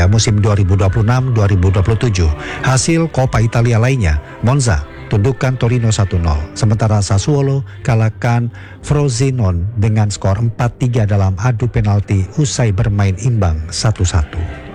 Italia musim 2026-2027. Hasil Coppa Italia lainnya, Monza tundukkan Torino 1-0, sementara Sassuolo kalahkan Frosinone dengan skor 4-3 dalam adu penalti usai bermain imbang 1-1.